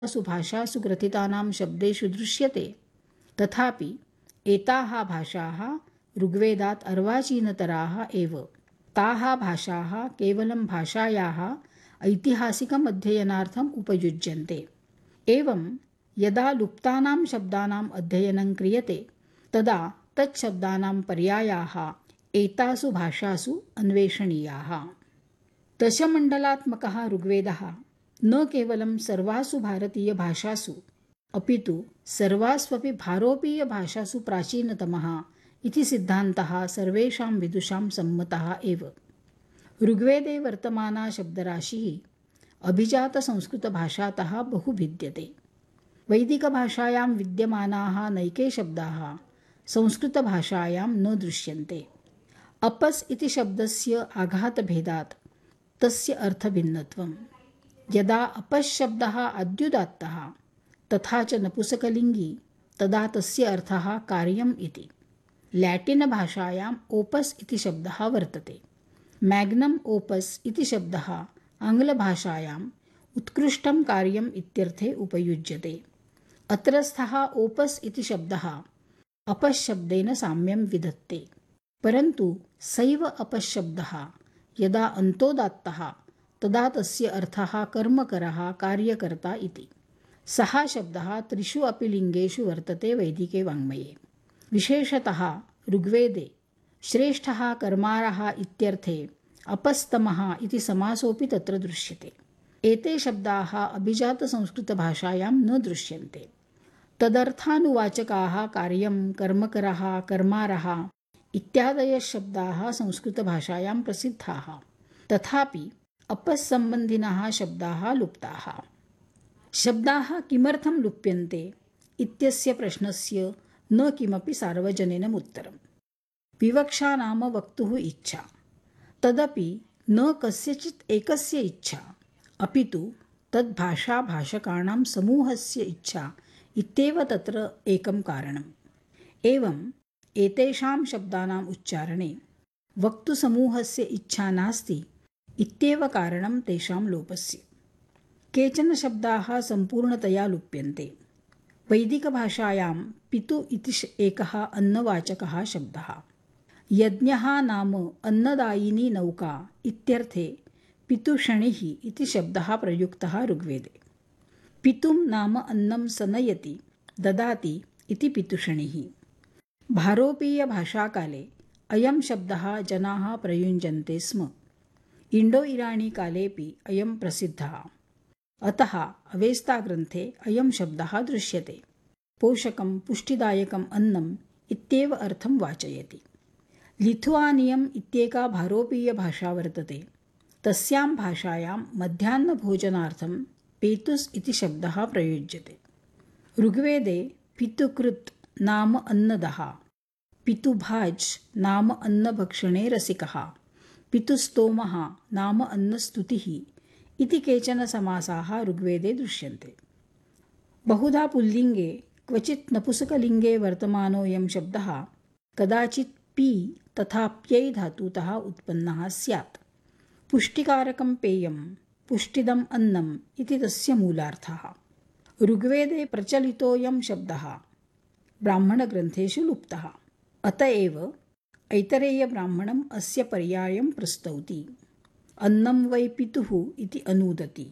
सुभाषासु ग्रथितानां शब्देषु दृश्यते, तथापि एताः भाषाः ऋग्वेदात् अर्वाचीनतराः एव। ताः भाषाः केवलं भाषायाः ऐतिहासिकम् अध्ययनार्थम् उपयुज्यन्ते। एवं यदा लुप्तानां शब्दानाम् अध्ययनं क्रियते तदा तच्छब्दानां पर्यायाः एतासु भाषासु अन्वेषणीयाः। दशमण्डलात्मकः ऋग्वेदः न केवलं सर्वासु भारतीयभाषासु अपि तु सर्वास्वपि भारोपीयभाषासु प्राचीनतमः इति सिद्धान्तः सर्वेषां विदुषां सम्मतः एव। ऋग्वेदे वर्तमाना शब्दराशिः अभिजातसंस्कृतभाषातः बहु भिद्यते। वैदिकभाषायां विद्यमानाः नैके शब्दाः संस्कृतभाषायां न दृश्यन्ते। अपस् इति शब्दस्य आघातभेदात् तस्य अर्थभिन्नत्वम्। यदा अपस् शब्दः अद्युदात्तः तथा च नपुंसकलिङ्गी तदा तस्य अर्थः कार्यम् इति। लैटिन भाषायाम् ओपस् इति शब्दः वर्तते। मैग्नम् ओपस् इति शब्दः आङ्ग्लभाषायाम् उत्कृष्टं कार्यम् इत्यर्थे उपयुज्यते। अत्रस्थः ओपस् इति शब्दः अपस् शब्देन साम्यं विधत्ते, परन्तु सैव अपस् शब्दः यदा अन्तोदात्तः तदा तस्य अर्थः कर्मकरः कार्यकर्ता इति। सः शब्दः त्रिषु अपि लिङ्गेषु वर्तते वैदिके वाङ्मये। विशेषतः ऋग्वेदे श्रेष्ठः कर्मारः इत्यर्थे अपस्तमः इति समासोऽपि तत्र दृश्यते। एते शब्दाः अभिजातसंस्कृतभाषायां न दृश्यन्ते। तदर्थानुवाचकाः कार्यं, कर्मकरः, कर्मारः इत्यादयः शब्दाः संस्कृतभाषायां प्रसिद्धाः। तथापि अपस्सम्बन्धिनः शब्दाः लुप्ताः। शब्दाः किमर्थं लुप्यन्ते इत्यस्य प्रश्नस्य न किमपि सार्वजनिकम् उत्तरम्। विवक्षा नाम वक्तुः इच्छा। तदपि न कस्यचित् एकस्य इच्छा, अपि तु तद्भाषाभाषकाणां समूहस्य इच्छा इत्येव तत्र एकं कारणम्। एवम् एतेषां शब्दानाम् उच्चारणे वक्तुसमूहस्य इच्छा नास्ति इत्येव कारणं तेषां लोपस्य। केचन शब्दाः सम्पूर्णतया लुप्यन्ते। वैदिकभाषायां पितु इति एकः अन्नवाचकः शब्दः। यज्ञः नाम अन्नदायिनी नौका इत्यर्थे पितुषणिः इति शब्दः प्रयुक्तः ऋग्वेदे। पितुं नाम अन्नं सनयति, ददाति इति पितुषणिः। भारोपीयभाषाकाले अयं शब्दः जनाः प्रयुञ्जन्ते स्म। इण्डो इराणी कालेपि अयं प्रसिद्धः। अतः अवेस्ताग्रन्थे अयं शब्दः दृश्यते। पोषकं पुष्टिदायकम् अन्नम् इत्येव अर्थं वाचयति। लिथुआनियम् इत्येका भारोपीयभाषा वर्तते। तस्यां भाषायां मध्याह्नभोजनार्थं पेतुस् इति शब्दः प्रयुज्यते। ऋग्वेदे पितुकृत् नाम अन्नदः, पितुभाज् नाम अन्नभक्षणे रसिकः, पितुस्तोमः नाम अन्नस्तुतिः इति केचन समासाः ऋग्वेदे दृश्यन्ते। बहुधा पुल्लिङ्गे क्वचित् नपुंसकलिङ्गे वर्तमानोऽयं शब्दः कदाचित् पी तथा प्यै धातुतः उत्पन्नः स्यात्। पुष्टिकारकं पेयं, पुष्टिदम् अन्नम् इति तस्य मूलार्थः। ऋग्वेदे प्रचलितोऽयं शब्दः ब्राह्मणग्रन्थेषु लुप्तः। अत एव ऐतरेयब्राह्मणम् अस्य पर्यायं प्रस्तौति। अन्नं वै पितुः इति अनूदति।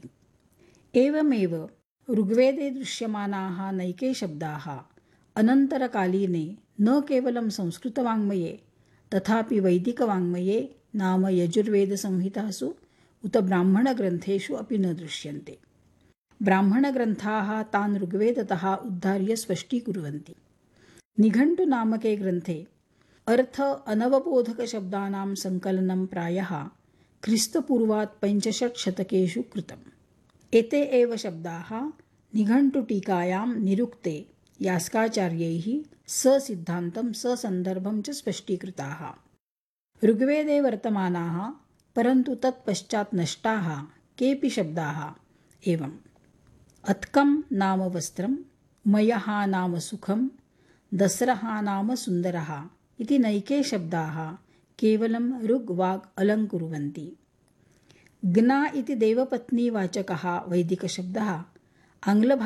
एवमेव ऋग्वेदे दृश्यमानाः नैके शब्दाः अनन्तरकालीने न केवलं संस्कृतवाङ्मये तथापि वैदिकवाङ्मये नाम यजुर्वेदसंहितासु उत ब्राह्मणग्रन्थेषु अपि न दृश्यन्ते। ब्राह्मणग्रन्थाः तान् ऋग्वेदतः उद्धार्य स्पष्टीकुर्वन्ति। निघण्टुनामके ग्रन्थे अर्थ अनवबोधकशब्दानां सङ्कलनं प्रायः क्रिस्तपूर्वात् 65 शतकेषु कृतम्। एते एव शब्दाः निघण्टुटीकायां निरुक्ते यास्काचार्यैः ससिद्धान्तं ससन्दर्भं च स्पष्टीकृताः। ऋग्वेदे वर्तमानाः परन्तु तत्पश्चात् नष्टाः केऽपि शब्दाः एवम्। अत्कं नाम वस्त्रं, मयः नाम सुखं, दसरः नाम सुन्दरः इति नैके शब्दाः केवलं ऋग् वाग् अलङ्कुर्वन्ति। ज्ञा इति देवपत्नीवाचकः वैदिकशब्दः आङ्ग्लभाषायां